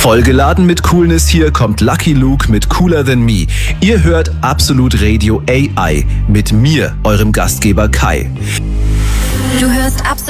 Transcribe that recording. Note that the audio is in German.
Vollgeladen mit Coolness hier kommt Lucky Luke mit Cooler Than Me. Ihr hört Absolut Radio AI mit mir, eurem Gastgeber Kai. Du hörst Absolut